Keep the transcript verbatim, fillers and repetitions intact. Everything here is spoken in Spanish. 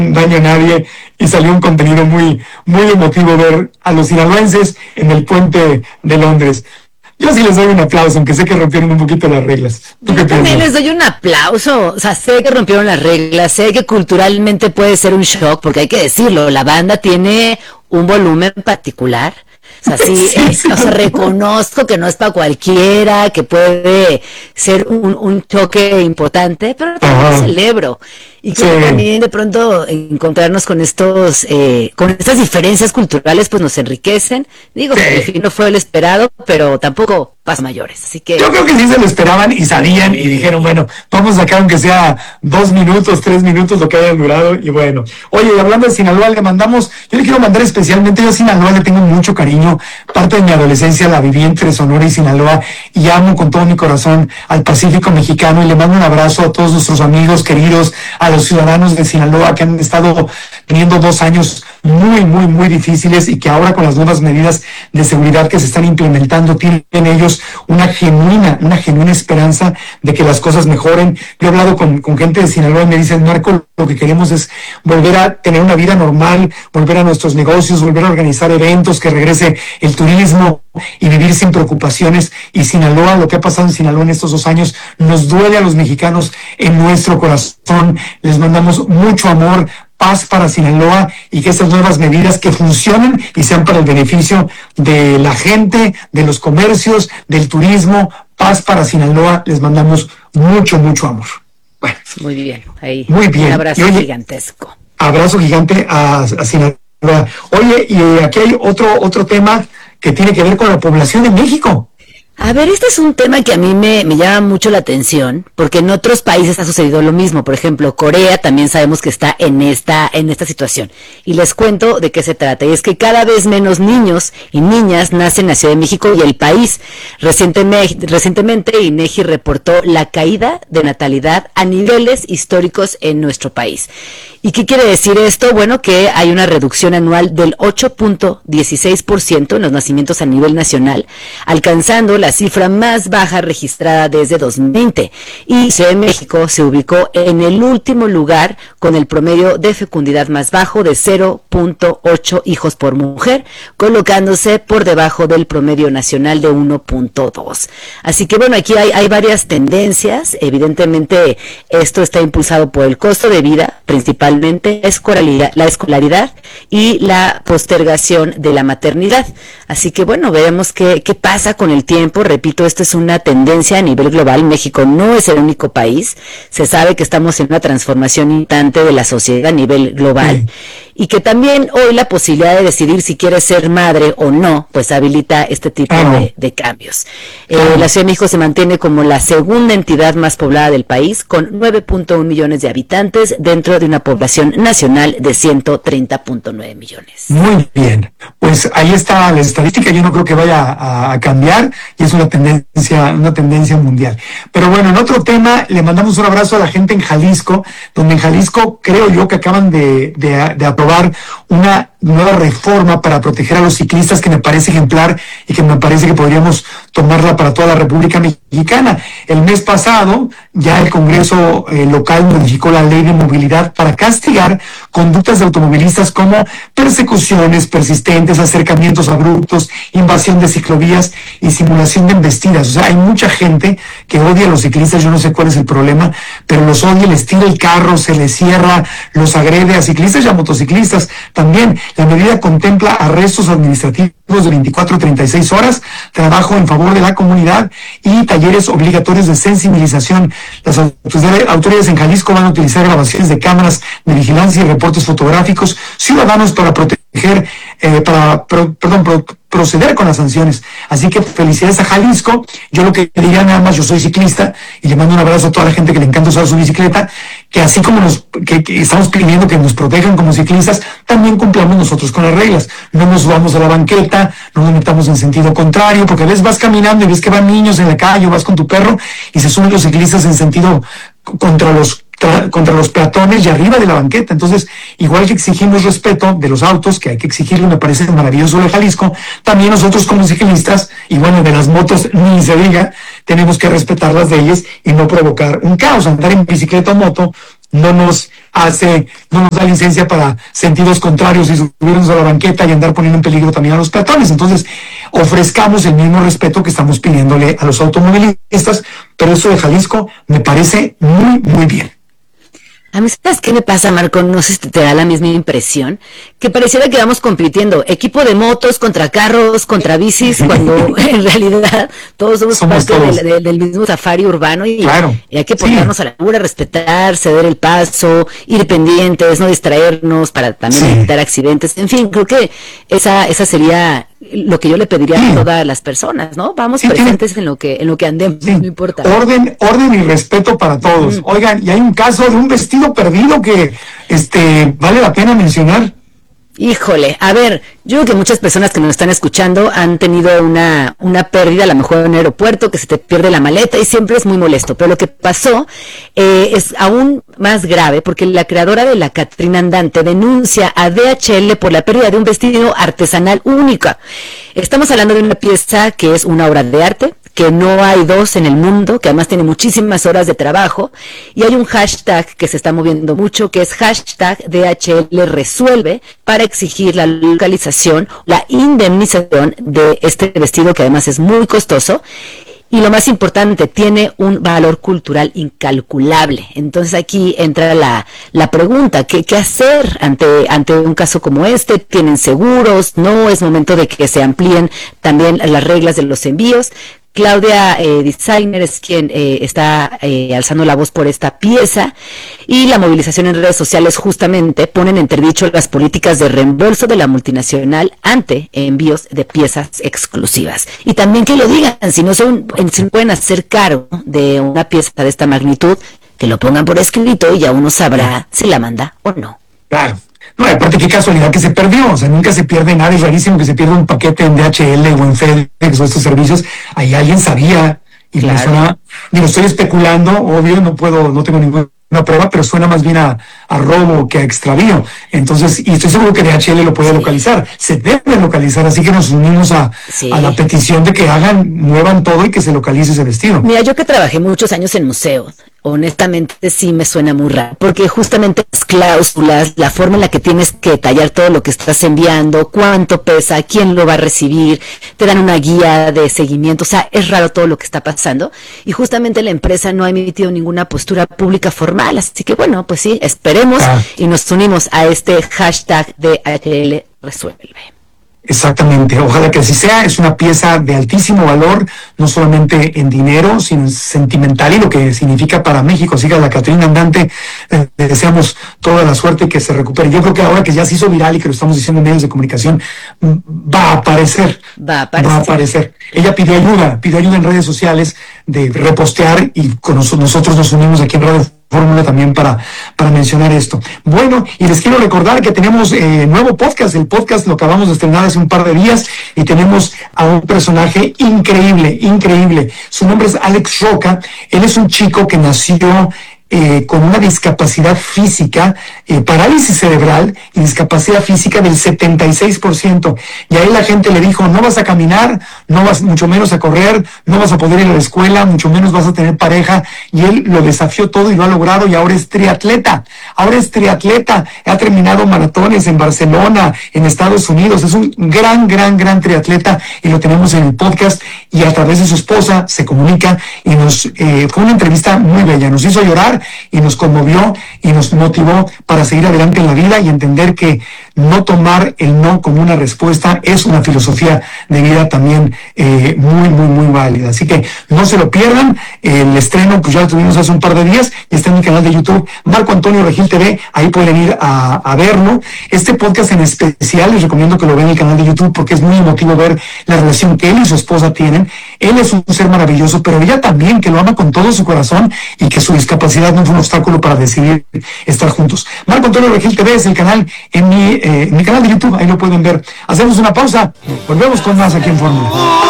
daño a nadie, y salió un contenido muy, muy emotivo ver a los sinaloenses en el puente de Londres. Yo sí les doy un aplauso, aunque sé que rompieron un poquito las reglas. ¿Tú Yo también les doy un aplauso. O sea, sé que rompieron las reglas, sé que culturalmente puede ser un shock, porque hay que decirlo, la banda tiene un volumen particular. O sea, sí, sí, eh, sí, o sea, reconozco que no es para cualquiera, que puede ser un, un choque importante, pero también lo celebro. Y que sí. también de pronto encontrarnos con estos, eh, con estas diferencias culturales, pues nos enriquecen. Digo sí. que al fin no fue el esperado, pero tampoco pasa mayores. Así que yo creo que sí se lo esperaban y sabían y dijeron, bueno, vamos a sacar aunque sea dos minutos, tres minutos, lo que haya durado. Y bueno, oye, hablando de Sinaloa, le mandamos, yo le quiero mandar especialmente, yo a Sinaloa le tengo mucho cariño. Parte de mi adolescencia la viví entre Sonora y Sinaloa y amo con todo mi corazón al Pacífico mexicano, y le mando un abrazo a todos nuestros amigos queridos, a los ciudadanos de Sinaloa que han estado teniendo dos años muy, muy, muy difíciles, y que ahora con las nuevas medidas de seguridad que se están implementando tienen ellos una genuina, una genuina esperanza de que las cosas mejoren. Yo he hablado con, con gente de Sinaloa y me dicen, Marco, lo que queremos es volver a tener una vida normal, volver a nuestros negocios, volver a organizar eventos, que regrese el turismo y vivir sin preocupaciones. Y Sinaloa, lo que ha pasado en Sinaloa en estos dos años, nos duele a los mexicanos en nuestro corazón. Les mandamos mucho amor, paz para Sinaloa, y que estas nuevas medidas que funcionen y sean para el beneficio de la gente, de los comercios, del turismo. Paz para Sinaloa, les mandamos mucho, mucho amor. Bueno, muy bien, ahí. Muy bien. Un abrazo oye, gigantesco. Abrazo gigante a, a Sinaloa. Oye, y aquí hay otro, otro tema que tiene que ver con la población de México. A ver, este es un tema que a mí me, me llama mucho la atención, porque en otros países ha sucedido lo mismo. Por ejemplo, Corea también sabemos que está en esta, en esta situación. Y les cuento de qué se trata. Y es que cada vez menos niños y niñas nacen en la Ciudad de México y el país. Recientemente, recientemente INEGI reportó la caída de natalidad a niveles históricos en nuestro país. ¿Y qué quiere decir esto? Bueno, que hay una reducción anual del ocho punto dieciséis por ciento en los nacimientos a nivel nacional, alcanzando la cifra más baja registrada desde dos mil veinte. Y Ciudad de México se ubicó en el último lugar con el promedio de fecundidad más bajo de cero punto ocho hijos por mujer, colocándose por debajo del promedio nacional de uno punto dos. Así que bueno, aquí hay, hay varias tendencias. Evidentemente esto está impulsado por el costo de vida, principalmente escolaridad, la escolaridad y la postergación de la maternidad. Así que bueno, veremos qué, qué pasa con el tiempo. Repito, esta es una tendencia a nivel global. México no es el único país. Se sabe que estamos en una transformación instante de la sociedad a nivel global. Sí. Y que también hoy la posibilidad de decidir si quieres ser madre o no, pues habilita este tipo ah. de, de cambios. Eh, ah. La Ciudad de México se mantiene como la segunda entidad más poblada del país, con nueve punto uno millones de habitantes, dentro de una población nacional de ciento treinta punto nueve millones. Muy bien, pues ahí está la estadística. Yo no creo que vaya a, a cambiar, y es una tendencia, una tendencia mundial. Pero bueno, en otro tema, le mandamos un abrazo a la gente en Jalisco, donde en Jalisco creo yo que acaban de, de, de aprobar una nueva reforma para proteger a los ciclistas, que me parece ejemplar y que me parece que podríamos tomarla para toda la República Mexicana. El mes pasado ya el Congreso eh, local modificó la ley de movilidad para castigar conductas de automovilistas como persecuciones persistentes, acercamientos abruptos, invasión de ciclovías y simulación de embestidas. O sea, hay mucha gente que odia a los ciclistas. Yo no sé cuál es el problema, pero los odia, les tira el carro, se les cierra, los agrede a ciclistas y a motociclistas también. La medida contempla arrestos administrativos de veinticuatro a treinta y seis horas, trabajo en favor de la comunidad y talleres obligatorios de sensibilización. Las autoridades en Jalisco van a utilizar grabaciones de cámaras de vigilancia y reportes fotográficos ciudadanos para proteger, eh, para, pro, perdón, pro, proceder con las sanciones. Así que felicidades a Jalisco. Yo lo que diría nada más, yo soy ciclista y le mando un abrazo a toda la gente que le encanta usar su bicicleta, que así como nos, que, que estamos pidiendo que nos protejan como ciclistas, también cumplamos nosotros con las reglas. No nos subamos a la banqueta, no nos metamos en sentido contrario, porque a veces vas caminando y ves que van niños en la calle o vas con tu perro y se suben los ciclistas en sentido contra los contra los peatones y arriba de la banqueta. Entonces, igual que exigimos respeto de los autos, que hay que exigirlo, me parece maravilloso de Jalisco, también nosotros como ciclistas, y bueno, de las motos ni se diga, tenemos que respetar las leyes y no provocar un caos. Andar en bicicleta o moto no nos hace, no nos da licencia para sentidos contrarios y subirnos a la banqueta y andar poniendo en peligro también a los peatones. Entonces, ofrezcamos el mismo respeto que estamos pidiéndole a los automovilistas, pero eso de Jalisco me parece muy, muy bien. A mí, ¿sabes qué me pasa, Marco? No sé si te da la misma impresión, que pareciera que vamos compitiendo, equipo de motos contra carros, contra bicis, cuando en realidad todos somos, somos parte todos. Del, del, del mismo safari urbano y, claro. y hay que ponernos sí. a la labura, respetar, ceder el paso, ir pendientes, no distraernos para también sí. evitar accidentes. En fin, creo que esa esa sería lo que yo le pediría sí. a todas las personas, ¿no? Vamos sí, presentes tiene... en lo que en lo que andemos, sí. no importa. Orden, orden y respeto para todos. Mm. Oigan, y hay un caso de un vestido perdido que este vale la pena mencionar. Híjole, a ver, yo creo que muchas personas que nos están escuchando han tenido una, una pérdida, a lo mejor en un aeropuerto, que se te pierde la maleta y siempre es muy molesto, pero lo que pasó eh, es aún más grave porque la creadora de la Catrina Andante denuncia a D H L por la pérdida de un vestido artesanal única. Estamos hablando de una pieza que es una obra de arte, que no hay dos en el mundo, que además tiene muchísimas horas de trabajo, y hay un hashtag que se está moviendo mucho, que es hashtag D H L resuelve, para exigir la localización, la indemnización de este vestido, que además es muy costoso, y lo más importante, tiene un valor cultural incalculable. Entonces aquí entra la, la pregunta, ¿qué, qué hacer ante, ante un caso como este? ¿Tienen seguros? ¿No? ¿Es momento de que se amplíen también las reglas de los envíos? Claudia eh, Designer es quien eh, está eh, alzando la voz por esta pieza, y la movilización en redes sociales justamente ponen en entredicho las políticas de reembolso de la multinacional ante envíos de piezas exclusivas. Y también que lo digan, si no se, se pueden hacer cargo de una pieza de esta magnitud, que lo pongan por escrito y ya uno sabrá si la manda o no. Claro. No, aparte qué casualidad que se perdió, o sea, nunca se pierde nada, es rarísimo que se pierda un paquete en D H L o en FedEx o estos servicios, ahí alguien sabía, y claro. la persona, digo, estoy especulando, obvio, no puedo, no tengo ninguna prueba, pero suena más bien a, a robo que a extravío. Entonces, y estoy seguro que D H L lo puede sí. localizar, se debe localizar, así que nos unimos a, sí. a la petición de que hagan, muevan todo y que se localice ese vestido. Mira, yo que trabajé muchos años en museos, honestamente sí me suena muy raro, porque justamente las cláusulas, la forma en la que tienes que detallar todo lo que estás enviando, cuánto pesa, quién lo va a recibir, te dan una guía de seguimiento, o sea, es raro todo lo que está pasando, y justamente la empresa no ha emitido ninguna postura pública formal, así que bueno, pues sí, esperemos ah. y nos unimos a este hashtag de D H L resuelve. Exactamente, ojalá que así sea. Es una pieza de altísimo valor, no solamente en dinero, sino sentimental, y lo que significa para México. Siga la Catrina Andante, eh, le deseamos toda la suerte, que se recupere. Yo creo que ahora que ya se hizo viral y que lo estamos diciendo en medios de comunicación, va a aparecer, va a aparecer. Va a aparecer. Ella pidió ayuda, pidió ayuda en redes sociales de repostear, y con nos, nosotros nos unimos aquí en Radio Fórmula también para, para mencionar esto. Bueno, y les quiero recordar que tenemos eh, nuevo podcast. El podcast lo acabamos de estrenar hace un par de días y tenemos a un personaje increíble, increíble. Su nombre es Alex Roca. Él es un chico que nació Eh, con una discapacidad física, eh, parálisis cerebral y discapacidad física del setenta y seis por ciento. Y ahí la gente le dijo, no vas a caminar, no vas mucho menos a correr, no vas a poder ir a la escuela, mucho menos vas a tener pareja. Y él lo desafió todo y lo ha logrado, y ahora es triatleta. Ahora es triatleta. Ha terminado maratones en Barcelona, en Estados Unidos. Es un gran, gran, gran triatleta, y lo tenemos en el podcast, y a través de su esposa se comunica, y nos eh, fue una entrevista muy bella. Nos hizo llorar y nos conmovió y nos motivó para seguir adelante en la vida y entender que no tomar el no como una respuesta es una filosofía de vida también eh, muy, muy, muy válida. Así que no se lo pierdan. El estreno, pues ya lo tuvimos hace un par de días, y está en mi canal de YouTube, Marco Antonio Regil T V, ahí pueden ir a, a verlo. Este podcast en especial les recomiendo que lo vean en el canal de YouTube, porque es muy emotivo ver la relación que él y su esposa tienen. Él es un ser maravilloso, pero ella también, que lo ama con todo su corazón, y que su discapacidad no fue un obstáculo para decidir estar juntos. Marco Antonio Regil T V es el canal en mi, eh, en mi canal de YouTube, ahí lo pueden ver. Hacemos una pausa, volvemos con más aquí en Fórmula.